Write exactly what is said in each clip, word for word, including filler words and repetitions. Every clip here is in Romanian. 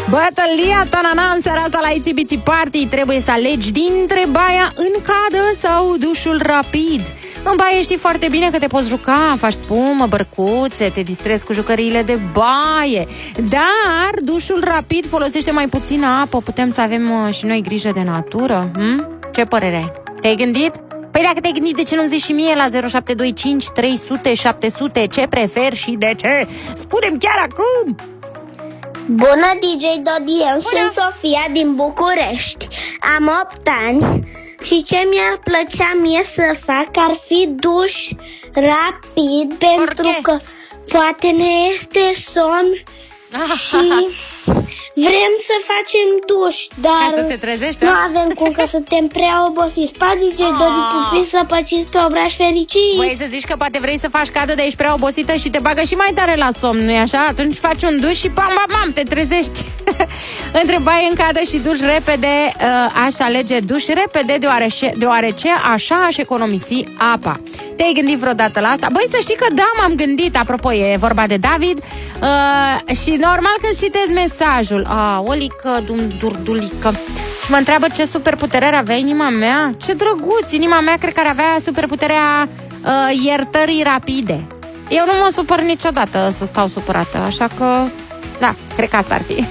Bătălia tanana în seara asta la Itsy Bitsy Party. Trebuie să alegi dintre baia în cadă sau dușul rapid. În baie știi foarte bine că te poți juca, faci spumă, bărcuțe, te distrezi cu jucăriile de baie. Dar dușul rapid folosește mai puțină apă. Putem să avem uh, și noi grijă de natură? Hm? Ce părere ai? Te-ai gândit? Păi dacă te-ai gândit, de ce nu zici și mie la zero șapte doi cinci trei sute șapte sute ce preferi și de ce? Spune-mi chiar acum! Bună, D J Dodi, eu sunt Sofia din București. Am opt ani și ce mi-ar plăcea mie să fac ar fi duș rapid, pentru că poate ne este somn și vrem să facem duș, dar ca să te trezești, nu avem cum, că suntem prea obosiți. Pa, D J Dodi, pupiți, să păciți pe obraș fericit. Vrei să zici că poate vrei să faci cadă de ești prea obosită și te bagă și mai tare la somn, nu-i așa? Atunci faci un duș și pam, pam, pam, te trezești. Între baie în cadă și duș repede, aș alege duș repede, deoarece, deoarece așa aș economisi apa. Te-ai gândit vreodată la asta? Băi, să știi că da, m-am gândit. Apropo, e vorba de David uh, și normal că citez mesajul. A, Olică, durdulică. Și mă întreabă ce superputere ar avea inima mea. Ce drăguț, inima mea cred că ar avea superputerea uh, iertării rapide. Eu nu mă supăr niciodată să stau supărată, așa că da, cred că asta ar fi. uh,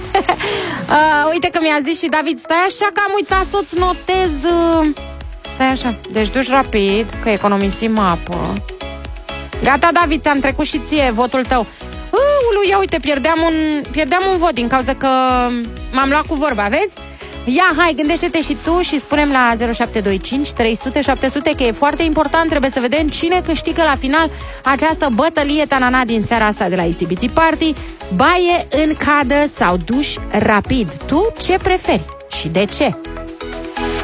Uite că mi-a zis și David, stai așa că am uitat să-ți notez uh... Stai așa, deci duci rapid, că economisim apă. Gata, David, ți-am trecut și ție votul tău. Ulu, ia uite, pierdeam un, pierdeam un vot din cauza că m-am luat cu vorba, vezi? Ia, hai, gândește-te și tu și spunem la zero șapte doi cinci trei sute șapte sute că e foarte important, trebuie să vedem cine câștigă la final această bătălie tanana din seara asta de la Itsy Bitsy Party. Baie în cadă sau duș rapid? Tu ce preferi și de ce?